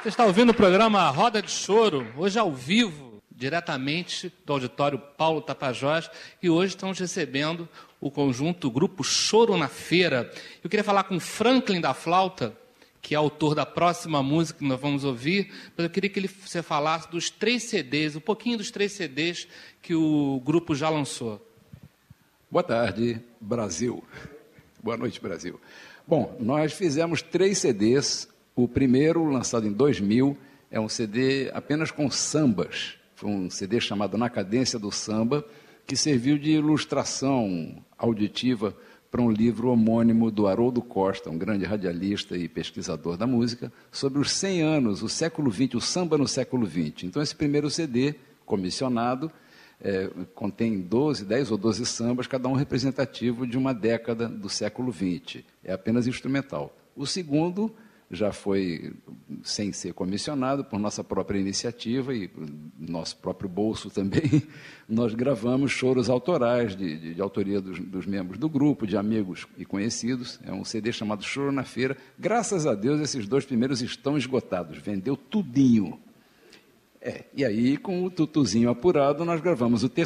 Você está ouvindo o programa Roda de Choro, hoje ao vivo, diretamente do auditório Paulo Tapajós, e hoje estamos recebendo o conjunto Grupo Choro na Feira. Eu queria falar com Franklin da Flauta, que é autor da próxima música que nós vamos ouvir, mas eu queria que você falasse dos 3 CDs, um pouquinho dos 3 CDs que o grupo já lançou. Boa tarde, Brasil. Boa noite, Brasil. Bom, nós fizemos 3 CDs. O primeiro, lançado em 2000, é um CD apenas com sambas. Foi um CD chamado Na Cadência do Samba, que serviu de ilustração auditiva para um livro homônimo do Haroldo Costa, um grande radialista e pesquisador da música, sobre os 100 anos, o século XX, o samba no século XX. Então, esse primeiro CD, comissionado, contém 10 ou 12 sambas, cada um representativo de uma década do século XX. É apenas instrumental. O segundo já foi, sem ser comissionado, por nossa própria iniciativa e nosso próprio bolso também, nós gravamos choros autorais de autoria dos membros do grupo, de amigos e conhecidos. É um CD chamado Choro na Feira. Graças a Deus, esses 2 primeiros estão esgotados, vendeu tudinho. E aí, com o tutuzinho apurado, nós gravamos o terceiro.